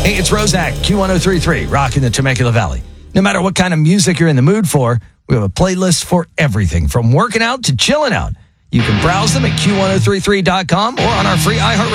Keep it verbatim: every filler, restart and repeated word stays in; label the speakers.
Speaker 1: Hey, it's Rozak, Q one oh three point three, rocking the Temecula Valley. No matter what kind of music you're in the mood for, we have a playlist for everything, from working out to chilling out. You can browse them at Q one oh three three dot com or on our free iHeartRadio